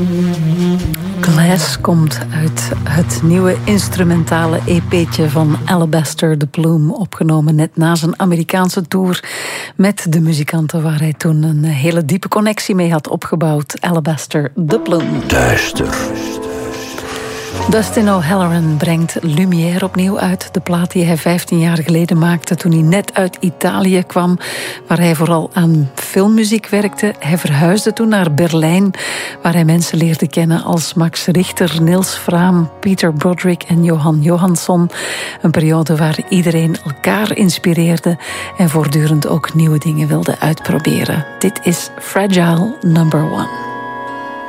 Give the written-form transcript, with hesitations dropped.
Glass komt uit het nieuwe instrumentale EP'tje van Alabaster the Plume, opgenomen net na zijn Amerikaanse tour met de muzikanten waar hij toen een hele diepe connectie mee had opgebouwd. Alabaster the Plume. Duister. Dustin O'Halloran brengt Lumière opnieuw uit. De plaat die hij 15 jaar geleden maakte toen hij net uit Italië kwam, waar hij vooral aan filmmuziek werkte. Hij verhuisde toen naar Berlijn, waar hij mensen leerde kennen als Max Richter, Niels Frahm, Peter Broderick en Johan Johansson. Een periode waar iedereen elkaar inspireerde en voortdurend ook nieuwe dingen wilde uitproberen. Dit is Fragile Number 1.